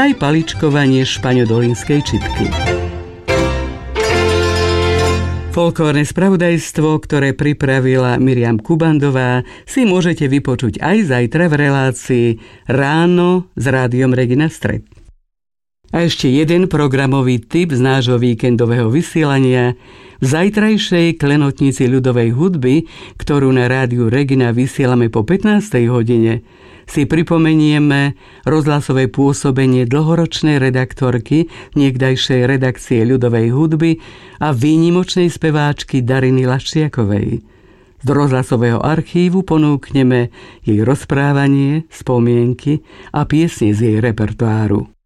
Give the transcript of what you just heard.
aj paličkovanie špaňodolínskej čipky. Folklórne spravodajstvo, ktoré pripravila Miriam Kubandová, si môžete vypočuť aj zajtra v relácii Ráno s Rádiom Regina Stred. A ešte jeden programový tip z nášho víkendového vysielania. V zajtrajšej klenotnici ľudovej hudby, ktorú na rádiu Regina vysielame po 15. hodine, si pripomenieme rozhlasové pôsobenie dlhoročnej redaktorky niekdajšej redakcie ľudovej hudby a výnimočnej speváčky Dariny Laščiakovej. Z rozhlasového archívu ponúkneme jej rozprávanie, spomienky a piesne z jej repertoáru.